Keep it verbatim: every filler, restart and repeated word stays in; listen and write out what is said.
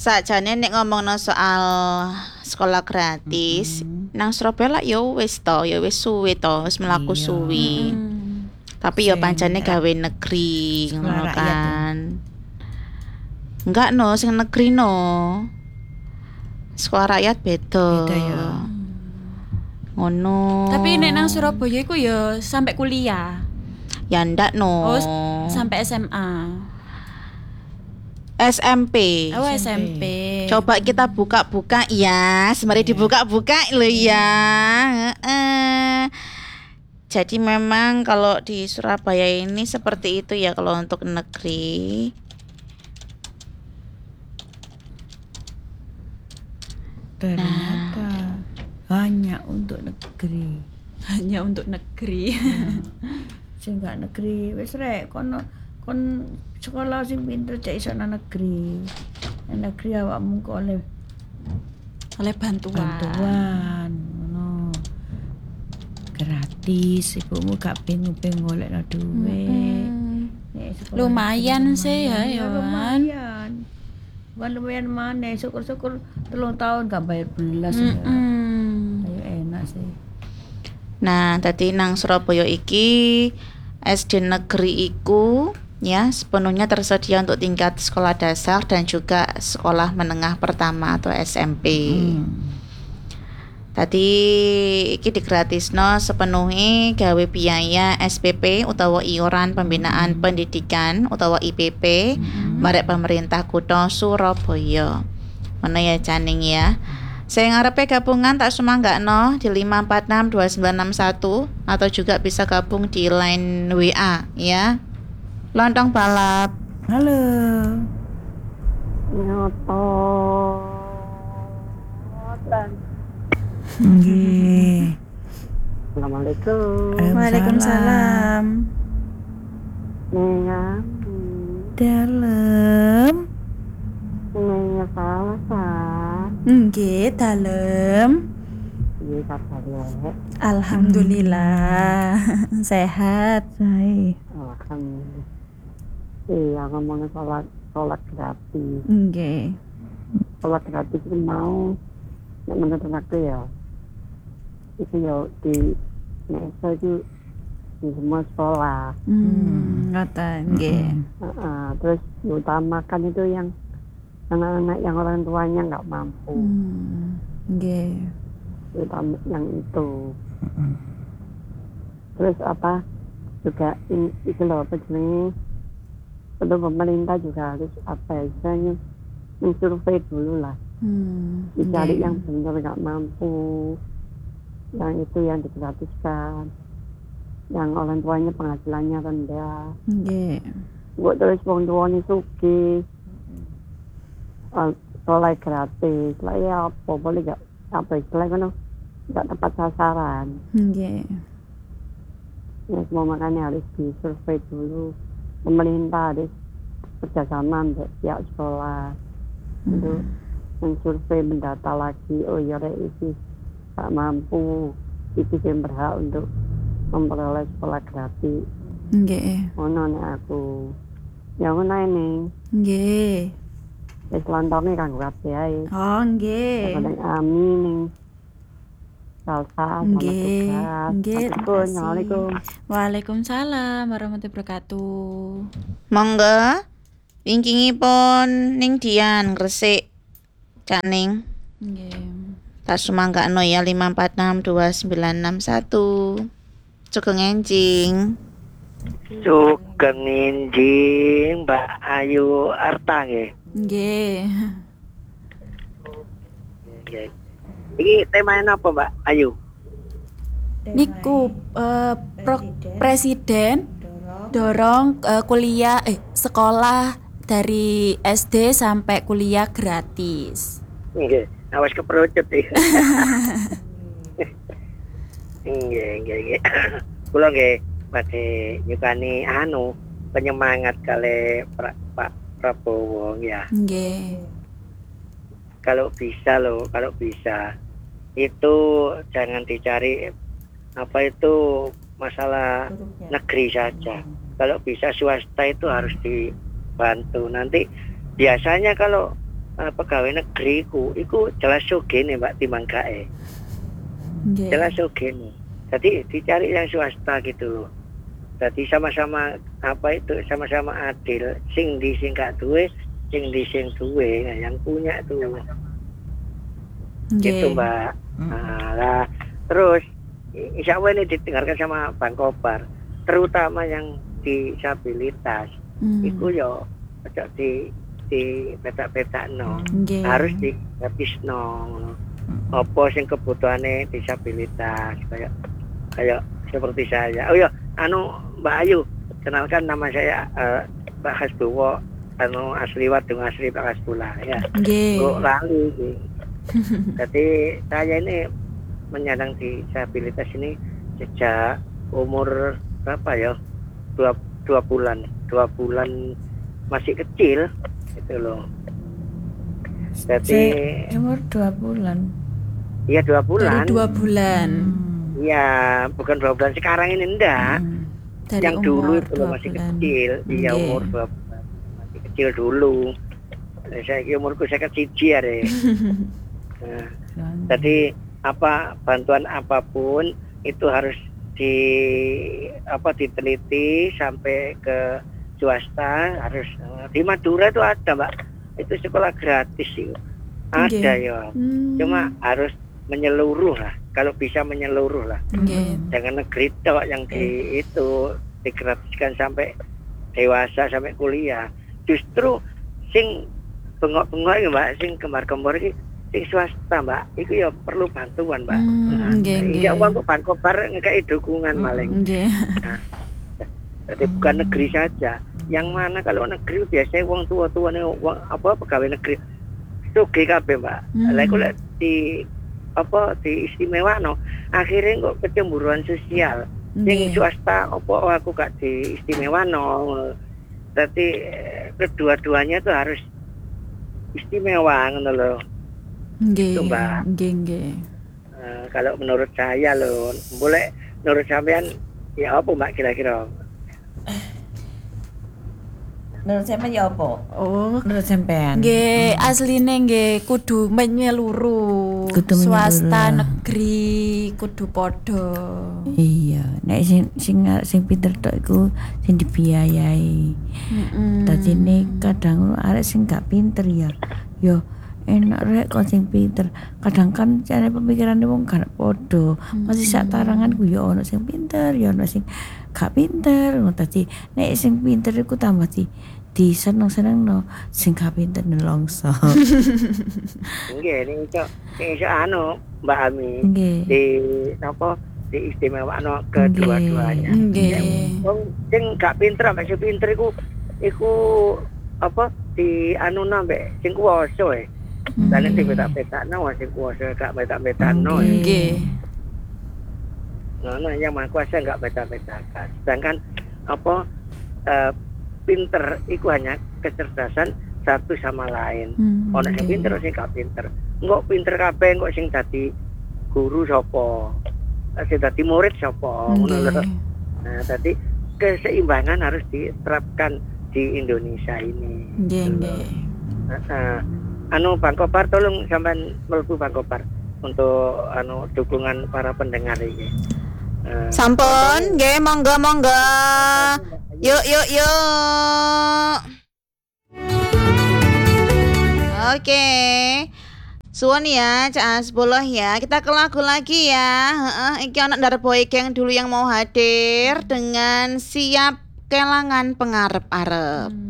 Sakjane nek ngomongno soal sekolah gratis, Mm-mm. nang Surabaya lah ya wis to, ya wis suwe to, wis mlaku Iya. suwi. Mm-mm. Tapi ya Sing pancene rak- gawe negeri sekolah ngono rakyat ya? kan. Enggak no, sing negeri no. Sekolah rakyat beda. Beda ya. Ngono. Tapi nek nang Surabaya iku ya sampai kuliah. ya ndak no. Oh, sampai S M A. S M P. Oh, S M P. S M P. Coba kita buka-buka ya, sembari Iya. dibuka-buka lo ya. Heeh. Jadi memang kalau di Surabaya ini seperti itu ya kalau untuk negeri. Ternyata hanya untuk negeri. Hanya untuk negeri. Sing gak negeri wis rek kono kon sekolah sing pinter cek iso nang negeri. Nang negeri awakmu kok oleh Oleh bantuan. bantuan ngono. Gratis, ibumu gak bingung-bingung golekno duit. Mm-mm. Nek sekolah Lumayan negeri sih ya, lumayan. Yohan. Lumayan. Bukan lumayan mana, syukur-syukur telung tahun gak bayar belas ya. Mm-mm. Ayo enak sih. Nah, tadi nang Surabaya iki S D negeri iku ya sepenuhnya tersedia untuk tingkat sekolah dasar dan juga sekolah menengah pertama atau S M P. Hmm. Tadi iki digratisno sepenuhnya gawe biaya S P P utawa iuran pembinaan pendidikan utawa I P P marek pemerintah Kutha Surabaya. Mana ya Caning ya. Saya ngarepe gabungan tak sumanggakno di lima empat enam dua sembilan enam satu atau juga bisa gabung di line W A ya. Lontong balap. Halo. Nyototan. Nggih. Assalamualaikum. Waalaikumsalam. Nengah. Dalam. Nengah salsa. Nggih, dalem. Iya kabar ya. Alhamdulillah. Sehat. Saya. Alhamdulillah. Iya ngomongin sholat sholat gratis. Nggih. Sholat gratis itu mau nek menurut aku ya. Itu ya di Indonesia itu di semua sekolah. Hmm, ngoten nggih. Uh, terus diutamakan itu yang anak-anak yang orang tuanya nggak mampu, Hmm, nggih. utama yang itu. Terus apa juga in, itu loh apa jenenge, untuk pemerintah juga harus apa ya, istilahnya mensurvei dulu lah, Hmm, dicari nggih. yang benar nggak mampu, yang itu yang digratiskan, yang orang tuanya penghasilannya rendah. Nggih. Buat terus wong tuane sugih. Uh, sekolah gratis. Lah ya apa boleh gak apa istilah kan gak tepat sasaran. Nggih. Ya semua makanya harus disurvei dulu. Pemerintah harus kerjasama dengan pihak sekolah untuk mensurvei, mendata lagi. Oh ya rek iki gak mampu, iki yang berhak untuk memperoleh sekolah gratis. Nggih. Ngono nek aku. Ya ngono ini. Nggih. Wis lontongnya kanggo kabeh ae. Oh, nggih. Paling amin ning salsa sama Nggih, tugas. nggih, terima kasih. Assalamualaikum. Waalaikumsalam warahmatullahi wabarakatuh. Monggo wingkingipun ning Dian Gresik. Caning. Nggih. Tak sumanggakno ya lima empat enam dua sembilan enam satu. Sugeng enjing. Sugeng enjing Mbak Ayu Arta nggih. Nggih. Nggih. Iki temanya apa Mbak Ayu? Niku eh, pro- presiden dorong eh, kuliah eh sekolah dari S D sampai kuliah gratis. Nggih. Awas keperucut iki. Nggih, nggih, nggih. Kula nggih badhe nyukani anu penyemangat kali pra, Pak Prabowo ya. Nggih. Kalau bisa loh, kalau bisa itu jangan dicari apa itu masalah negeri saja. Kalau bisa swasta itu harus dibantu. Nanti biasanya kalau uh, pegawai negeri ku iku jelas sugene Mbak timbang gae. Nggih. Jelas sugene. Jadi dicari yang swasta gitu loh. Jadi sama-sama apa itu sama-sama adil. Sing di sing gak duwe, sing di sing duwe, nah, yang punya tuh. Gitu Nggih. Mbak. Nah, lah, terus insya Allah ini didengarkan sama Bang Kobar, terutama yang disabilitas. Hmm. Iku yo ojo di di petak-petak no, Nggih. harus di habis no. Apa sing kebutuhane disabilitas kayak kayak seperti saya. Oh ya, anu Mbak Ayu, kenalkan nama saya uh, Pak Hasbowo, anu asli Wadung asli Pak Hasbula ya. Nggih. Kok lali iki. Jadi saya ini menyandang disabilitas ini sejak umur berapa ya? Dua, dua bulan, dua bulan masih kecil gitu loh. Jadi Saya umur dua bulan. iya dua Dari bulan. dua bulan. Iya, bukan dua bulan sekarang ini enggak. Hmm. Dari Yang dulu umur itu loh dua masih bulan. kecil, iya Nggih. umur dua bulan masih kecil dulu. Eh, Saya kira umurku saya kecil ya deh. Nah, jadi apa bantuan apapun itu harus di apa diteliti sampai ke swasta harus eh, di Madura itu ada Mbak, itu sekolah gratis itu ada Nggih. ya, Hmm. cuma harus menyeluruh lah, kalau bisa menyeluruh lah, Nggih. jangan negeri tok yang di itu digratiskan sampai dewasa sampai kuliah. Justru sing bengok-bengok iki Mbak, sing kembar-kembar iki sing swasta Mbak, itu ya perlu bantuan Mbak. Hmm, nggih, nggih. Iya uang kok Bang Kobar ngekei dukungan maling. Nggih. Jadi bukan negeri saja. Yang mana kalau negeri biasanya uang tua-tua nih uang apa pegawai negeri sugih kabeh Mbak. Hmm. Lah iku lek di apa di istimewa no, akhirnya kok kecemburuan sosial. Sing Nggih. swasta apa oh, aku gak di istimewa no. Berarti eh, kedua-duanya tuh harus istimewa ngono loh. Nggih. Itu, Mbak. Nggih, nggih. Eh, kalau menurut saya loh, boleh menurut sampean ya apa Mbak kira-kira? Menurut sampean ya apa? Oh, Menurut sampean. nggih, asline nggih kudu menyeluruh. Kudu Swasta, menyeluruh. negeri kudu padha. Iya, nek sing sing sing pinter tok iku sing dibiayai. Heeh. Dadi ne kadang arek sing gak pinter ya. Yo enak rek kok sing pinter. Kadang kan cara pemikirane wong gak padha. Masih sak taranganku ya ono sing pinter, ya ono sing gak pinter. Dadi nek sing pinter iku tambah di di seneng-senengno, sing gak pinter nelongso. Nggih, ini iso ini iso anu Mbak Ami Nggih. di apa di istimewa no kedua-duanya. Nggih. Wong sing gak pinter ambek sing pinter iku iku apa di anu ambek sing kuwasa e. Lan sing betak-betakno sing kuwasa gak betak-betakno. e. Nggih. Nah, nah, yang maha kuasa nggak beda-bedakan. Sedangkan apa eh, pinter itu hanya kecerdasan satu sama lain. Hmm, Ono sing nggih. pinter, sing gak pinter. Enggak pinter kabeh, enggak sing dadi guru sapa. Sing dadi murid sapa. Ngono lho. Nggih. Nah, tadi keseimbangan harus diterapkan di Indonesia ini. Nggih, nggih. Nah, anu Bang Kobar tolong sampean mlebu Bang Kobar untuk anu dukungan para pendengar ini. Eh, Sampun, nggih monggo monggo. Yuk yuk yuk. Oke. Suwon ya, Cak Asbullah ya. Kita ke lagu lagi ya. Heeh, iki ana Darboy Gang dulu yang mau hadir dengan siap kelangan pengarep-arep.